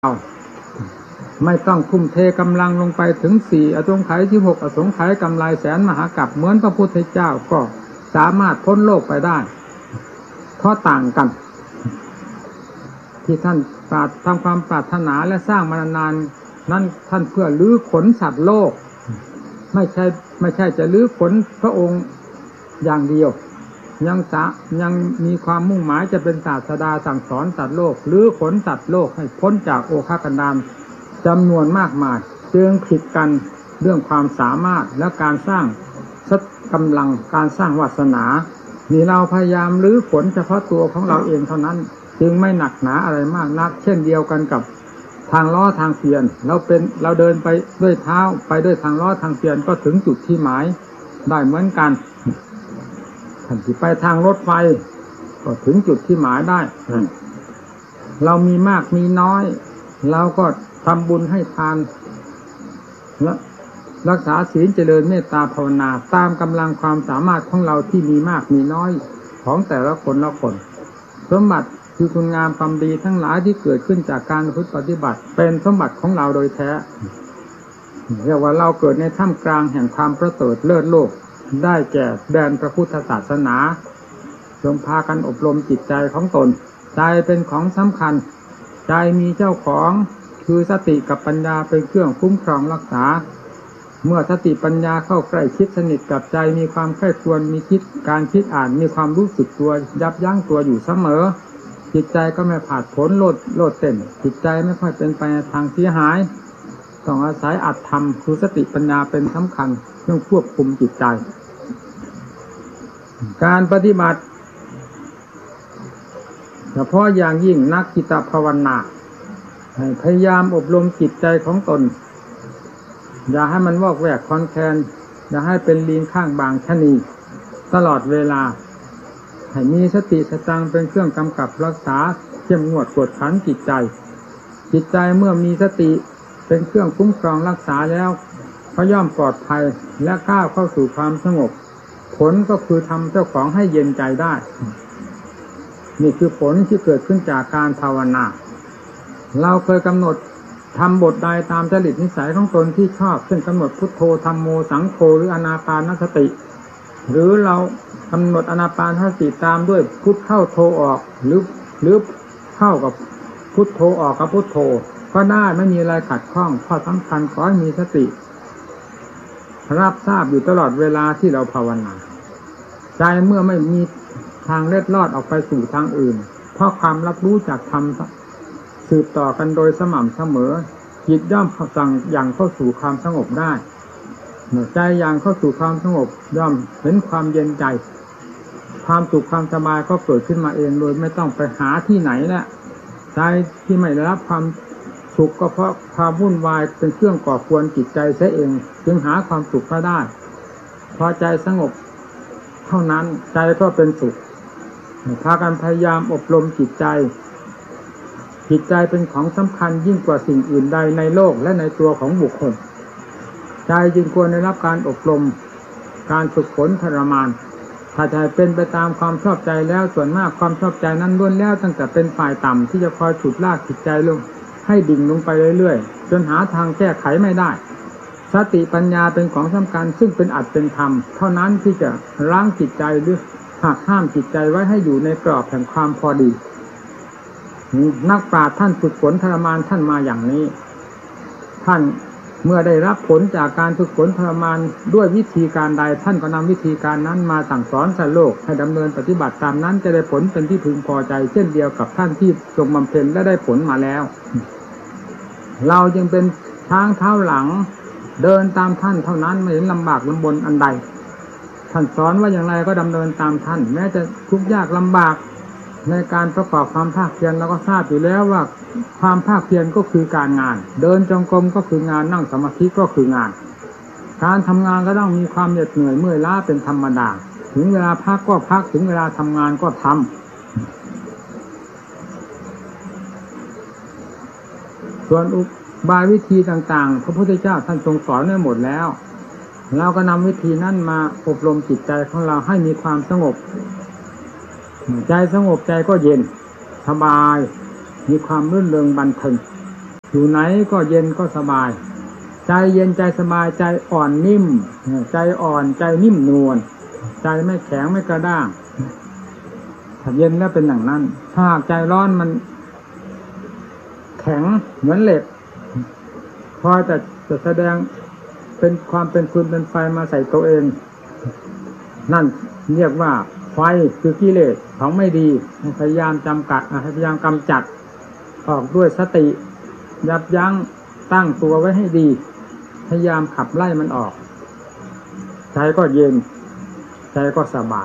เอาไม่ต้องทุ่มเทกำลังลงไปถึง4อสงไขย16อสงไขยกำไรแสนมหากัปเหมือนพระพุทธเจ้าก็สามารถพ้นโลกไปได้เพราะต่างกันที่ท่านทำความปรารถนาและสร้างมานานนั้นท่านเพื่อลื้อขนสัตว์โลกไม่ใช่จะลื้อขนพระองค์อย่างเดียวยังมีความมุ่งหมายจะเป็นศาสดาสั่งสอนสัตว์โลกหรือขนสัตว์โลกให้พ้นจากโอฆะกันดารจำนวนมากมายจึงผิดกันเรื่องความสามารถและการสร้างกำลังการสร้างวาสนานี่เราพยายามลื้อขนเฉพาะตัวของเราเองเท่านั้นจึงไม่หนักหนาอะไรมากนักเช่นเดียวกันกับทางล้อทางเกวียนเราเดินไปด้วยเท้าไปด้วยทางล้อทางเกวียนก็ถึงจุดที่หมายได้เหมือนกันท่านที่ไปทางรถไฟก็ถึงจุดที่หมายได้เรามีมากมีน้อยเราก็ทำบุญให้ทานและรักษาศีลเจริญเมตตาภาวนาตามกำลังความสามารถของเราที่มีมากมีน้อยของแต่ละคนสมบัติคือคุณงามความดีทั้งหลายที่เกิดขึ้นจากการปฏิบัติเป็นสมบัติของเราโดยแท้เรียกว่าเราเกิดในท่ามกลางแห่งความประเสริฐเลิศโลกได้แก่แดนพระพุทธศาสนาจงพากันอบรมจิตใจของตนใจเป็นของสำคัญใจมีเจ้าของคือสติกับปัญญาเป็นเครื่องคุ้มครองรักษาเมื่อสติปัญญาเข้าใกล้ชิดสนิทกับใจมีความใคร่ครวญมีการคิดอ่านมีความรู้สึกตัวยับยั้งตัวอยู่เสมอจิตใจก็ไม่ผาดโผนโลดเต้นจิตใจไม่ค่อยเป็นไปในทางเสียหายต้องอาศัยอัตธรรมคือสติปัญญาเป็นสำคัญเรื่องควบคุมจิตใจการปฏิบัติเฉพาะอย่างยิ่งนักจิตภาวนาให้พยายามอบรมจิตใจของตนอย่าให้มันวอกแวกคลอนแคลนอย่าให้เป็นลิงข้างบางชะนีตลอดเวลาให้มีสติสตังเป็นเครื่องกำกับรักษาเข้มงวดกวดขันจิตใจเมื่อมีสติเป็นเครื่องคุ้มครองรักษาแล้วก็ย่อมปลอดภัยและก้าวเข้าสู่ความสงบผลก็คือทำเจ้าของให้เย็นใจได้นี่คือผลที่เกิดขึ้นจากการภาวนาเราเคยกำหนดทำบทใดตามจริตนิสัยของตนที่ชอบเช่นกำหนดพุทโธธัมโมสังโฆหรืออานาปานสติหรือเรากำหนดอานาปานสติตามด้วยพุทเข้าโธออกหรือเข้ากับพุทโธออกกับพุทโธก็ได้ไม่มีอะไรขัดข้องข้อสำคัญขอให้มีสติรับทราบอยู่ตลอดเวลาที่เราภาวนาใจเมื่อไม่มีทางเล็ดลอดออกไปสู่ทางอื่นเพราะความรับรู้จากธรรมสืบต่อกันโดยสม่ำเสมอจิตย่อมสั่งอย่างเข้าสู่ความสงบได้เมื่อใจอย่างเข้าสู่ความสงบย่อมเห็นความเย็นใจความสุขความสบายก็เกิดขึ้นมาเองโดยไม่ต้องไปหาที่ไหนแหละใจที่ไม่ได้รับความสุขก็เพราะความวุ่นวายเป็นเครื่องก่อกวนจิตใจเสียเองจึงหาความสุขไม่ได้พอใจสงบเท่านั้นใจก็เป็นสุขพากันพยายามอบรมจิตใจเป็นของสำคัญยิ่งกว่าสิ่งอื่นใดในโลกและในตัวของบุคคลใจจึงควรได้รับการอบรมการฝึกฝนทรมานถ้าใจเป็นไปตามความชอบใจแล้วส่วนมากความชอบใจนั้นล้วนแล้วตั้งแต่เป็นฝ่ายต่ำที่จะคอยฉุดลากจิตใจลงให้ดิ่งลงไปเรื่อยๆจนหาทางแก้ไขไม่ได้สติปัญญาเป็นของสำคัญซึ่งเป็นอัตเป็นธรรมเท่านั้นที่จะล้างจิตใจหรือหักห้ามจิตใจไว้ให้อยู่ในกรอบแห่งความพอดีนักปราชญ์ท่านฝึกฝนทรมานท่านมาอย่างนี้ท่านเมื่อได้รับผลจากการฝึกฝนทรมานด้วยวิธีการใดท่านก็นำวิธีการนั้นมาสั่งสอนสัตว์โลกให้ดำเนินปฏิบัติตามนั้นจะได้ผลเป็นที่พึงพอใจเช่นเดียวกับท่านที่ทรงบำเพ็ญและได้ผลมาแล้วเราจึงเป็นช้างเท้าหลังเดินตามท่านเท่านั้นไม่เห็นลำบากลำบนอันใดท่านสอนว่าอย่างไรก็ดำเนินตามท่านแม้จะทุกข์ยากลำบากในการประกอบความภาคเพียรเราก็ทราบอยู่แล้วว่าความภาคเพียรก็คือการงานเดินจงกรมก็คืองานนั่งสมาธิก็คืองานการทำงานก็ต้องมีความเหน็ดเหนื่อยเมื่อยล้าเป็นธรรมดาถึงเวลาพักก็พักถึงเวลาทำงานก็ทำส่วนอุบายวิธีต่างๆพระพุทธเจ้าท่านทรงสอนไว้หมดแล้วเราก็นำวิธีนั้นมาอบรมจิตใจของเราให้มีความสงบใจสงบใจก็เย็นสบายมีความรื่นเริงบันเทิงอยู่ไหนก็เย็นก็สบายใจเย็นใจสบายใจอ่อนนิ่มใจอ่อนใจนิ่มนวลใจไม่แข็งไม่กระด้างถ้าเย็นแล้วเป็นอย่างนั้นถ้าหากใจร้อนมันแข็งเหมือนเหล็กพอจะแสดงเป็นความเป็นฟืนเป็นไฟมาใส่ตัวเองนั่นเรียกว่าไฟคือกิเลสของไม่ดีพยายามจำกัดพยายามกำจัดออกด้วยสติยับยั้งตั้งตัวไว้ให้ดีพยายามขับไล่มันออกใจก็เย็นใจก็สบาย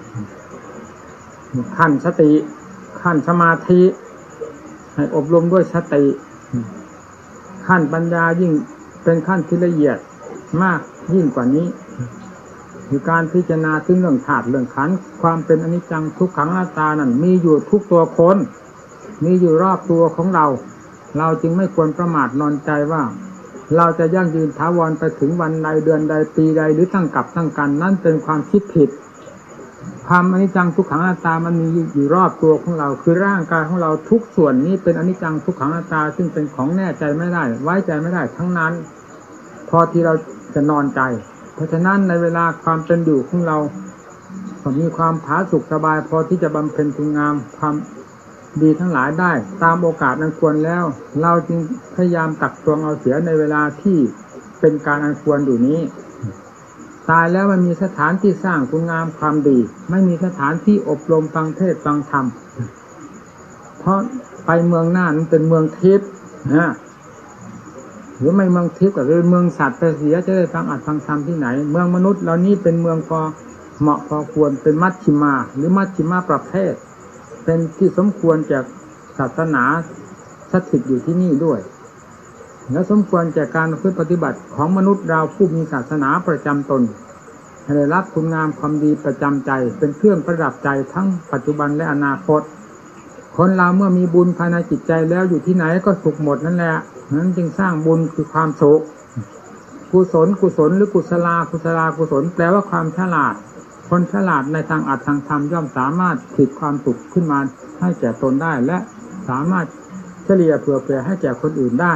ขั้นสติขั้นสมาธิให้อบรมด้วยสติขั้นปัญญายิ่งเป็นขั้นที่ละเอียดมากยิ่งกว่านี้คือการพิจารณาถึงเรื่องธาตุเรื่องขันธ์ความเป็นอนิจจังทุกขังอนัตตานั่นมีอยู่ทุกตัวคนมีอยู่รอบตัวของเราเราจึงไม่ควรประมาทนอนใจว่าเราจะยั่งยืนถาวรไปถึงวันใดเดือนใดปีใดหรือตั้งกับตั้งกันนั่นเป็นความคิดผิดความอนิจจังทุกขังอนัตตามันมีอยู่รอบตัวของเราคือร่างกายของเราทุกส่วนนี้เป็นอนิจจังทุกขังอนัตตาซึ่งเป็นของแน่ใจไม่ได้ไว้ใจไม่ได้ทั้งนั้นพอที่เราจะนอนใจเพราะฉะนั้นในเวลาความเป็นอยู่ของเรามีความผาสุกสบายพอที่จะบำเพ็ญคุณงามความดีทั้งหลายได้ตามโอกาสอันควรแล้วเราจึงพยายามตักตวงเอาเสียในเวลาที่เป็นการอันควรอยู่นี้ตายแล้วมันมีสถานที่สร้างคุณงามความดีไม่มีสถานที่อบรมฟังเทศน์ฟังธรรมเพราะไปเมืองหน้านั้นเป็นเมืองทิพย์นะหรือไม่เมืองทิพย์ก็เป็นเมืองสัตว์ไปเสียจะได้ฟังอัดฟังธรรมที่ไหนเมืองมนุษย์เรานี้เป็นเมืองพอเหมาะพอควรเป็นมัชฌิมาหรือมัชฌิมาประเภทเป็นที่สมควรแก่ศาสนาสถิตอยู่ที่นี่ด้วยและสมควรแก่การปฏิบัติของมนุษย์เราผู้มีศาสนาประจำตนให้ได้รับคุณงามความดีประจำใจเป็นเครื่องประดับใจทั้งปัจจุบันและอนาคตคนเราเมื่อมีบุญภายในจิตใจแล้วอยู่ที่ไหนก็สุขหมดนั่นแหละนั้นจึงสร้างบุญคือความสุขกุศลหรือกุศลกุศลแปลว่าความฉลาดคนฉลาดในทางอัตทางธรรมย่อมสามารถผลิตความสุขขึ้นมาให้แก่ตนได้และสามารถเฉลี่ยเผื่อแผ่ให้แก่คนอื่นได้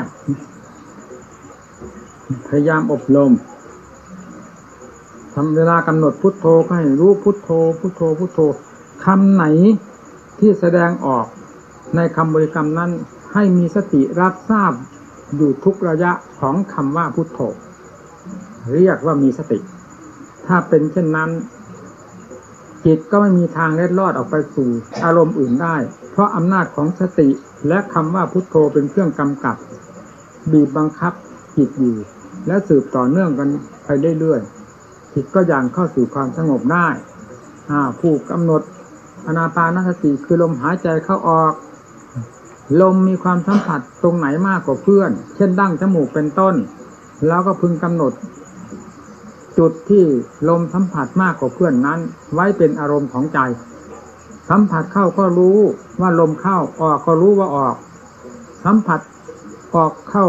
พยายามอบรมทำเวลากำหนดพุทโธก็ให้รู้พุทโธพุทโธพุทโธคำไหนที่แสดงออกในคำบริกรรมนั้นให้มีสติรับทราบอยู่ทุกระยะของคำว่าพุทโธเรียกว่ามีสติถ้าเป็นเช่นนั้นจิตก็ไม่มีทางเล็ดลอดออกไปสู่อารมณ์อื่นได้เพราะอำนาจของสติและคำว่าพุทโธเป็นเครื่องกำกับบีบบังคับจิตอยู่และสืบต่อเนื่องกันไปเรื่อยๆจิตก็ยังเข้าสู่ความสงบได้ผู้กำหนดอานาปานสติคือลมหายใจเข้าออกลมมีความสัมผัสตรงไหนมากกว่าเพื่อนเช่นดั้งจมูกเป็นต้นแล้วก็พึงกำหนดจุดที่ลมสัมผัสมากกว่าเพื่อนนั้นไว้เป็นอารมณ์ของใจสัมผัสเข้าก็รู้ว่าลมเข้าออกก็รู้ว่าออกสัมผัสออกเข้า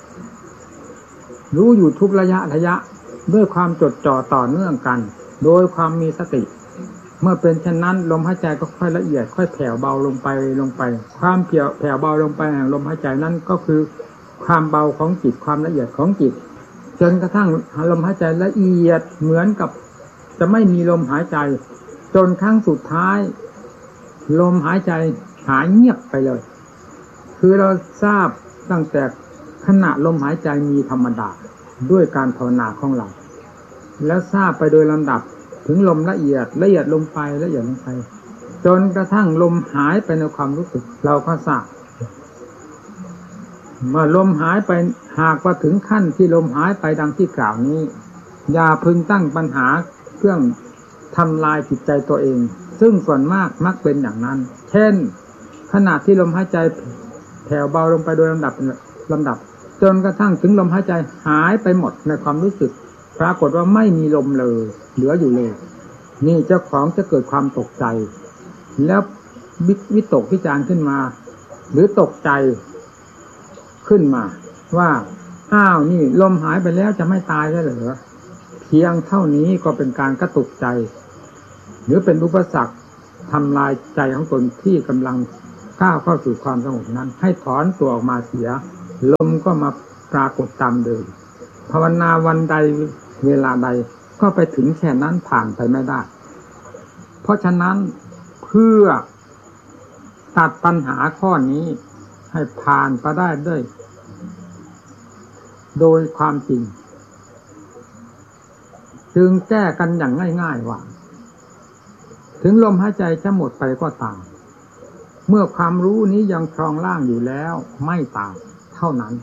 รู้อยู่ทุกระยะด้วยความจดจ่อต่อเนื่องกันโดยความมีสติเมื่อเป็นเช่นนั้นลมหายใจก็ค่อยละเอียดค่อยแผ่วเบาลงไปความแผ่วเบาลงไปแห่งลมหายใจนั้นก็คือความเบาของจิตความละเอียดของจิตจนกระทั่งลมหายใจละเอียดเหมือนกับจะไม่มีลมหายใจจนครั้งสุดท้ายลมหายใจหายเงียบไปเลยคือเราทราบตั้งแต่ขณะลมหายใจมีธรรมดาด้วยการภาวนาของเราแล้วทราบไปโดยลำดับถึงลมละเอียดลงไปจนกระทั่งลมหายไปในความรู้สึกเราก็ทราบเมื่อลมหายไปหากว่าถึงขั้นที่ลมหายไปดังที่กล่าวนี้อย่าพึงตั้งปัญหาเครื่องทำลายจิตใจตัวเองซึ่งส่วนมากมักเป็นอย่างนั้นเช่นขณะที่ลมหายใจแผ่วเบาลงไปโดยลำดับจนกระทั่งถึงลมหายใจหายไปหมดในความรู้สึกปรากฏว่าไม่มีลมเลยเหลืออยู่เลยนี่เจ้าของจะเกิดความตกใจแล้ววิตกวิจารขึ้นมาหรือตกใจขึ้นมาว่านี่ลมหายไปแล้วจะไม่ตายแล้วเหรอเพียงเท่านี้ก็เป็นการกระตุกใจหรือเป็นอุปสรรคทำลายใจของตนที่กำลังก้าวเข้าสู่ความสงบนั้นให้ถอนตัวออกมาเสียลมก็มาปรากฏตามเดิมภาวนาวันใดเวลาใดก็ไปถึงแค่นั้นผ่านไปไม่ได้เพราะฉะนั้นเพื่อตัดปัญหาข้อนี้ให้ผ่านไปได้ด้วยโดยความจริงจึงแก้กันอย่างง่ายๆว่าถึงลมหายใจจะหมดไปก็ตามเมื่อความรู้นี้ยังครองร่างอยู่แล้วไม่ตายเท่านั้น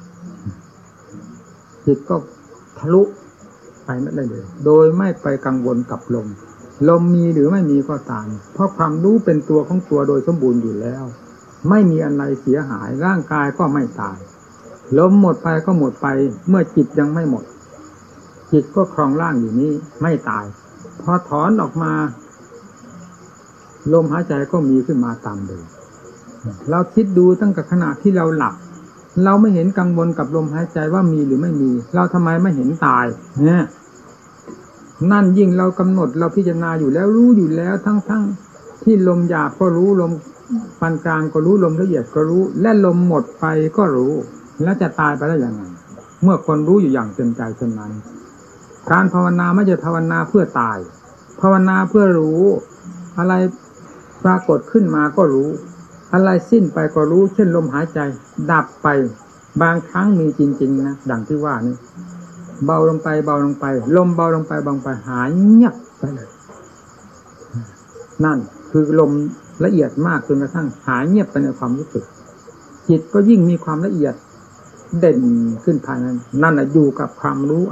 จิตก็ทะลุไปไม่ได้เลยโดยไม่ไปกังวลกับลมมีหรือไม่มีก็ตามเพราะความรู้เป็นตัวของตัวโดยสมบูรณ์อยู่แล้วไม่มีอะไรเสียหายร่างกายก็ไม่ตายลมหมดไปก็หมดไปเมื่อจิตยังไม่หมดจิตก็ครองร่างอยู่นี้ไม่ตายพอถอนออกมาลมหายใจก็มีขึ้นมาตามเดิมเราคิดดูตั้งแต่ขณะที่เราหลับเราไม่เห็นกังวลกับลมหายใจว่ามีหรือไม่มีเราทำไมไม่เห็นตายเนี่ยนั่นยิ่งเรากำหนดเราพิจารณาอยู่แล้วรู้อยู่แล้วทั้งที่ลมหยาบก็รู้ลมปานกลางก็รู้ลมละเอียดก็รู้และลมหมดไปก็รู้แล้วจะตายไปได้ยังไงเมื่อคนรู้อยู่อย่างเต็มใจเช่นนั้นการภาวนาไม่ใช่ภาวนาเพื่อตายภาวนาเพื่อรู้อะไรปรากฏขึ้นมาก็รู้อะไรสิ้นไปก็รู้เช่นลมหายใจดับไปบางครั้งมีจริงๆนะดังที่ว่านี่เบาลงไปเบาลงไปลมเบาลงไปเบาลงไปหายเงียบไปเลยนั่นคือลมละเอียดมากจนกระทั่งหายเงียบไปในความรู้สึกจิตก็ยิ่งมีความละเอียดเด่นขึ้นภายในนั่นแหละอยู่กับความรู้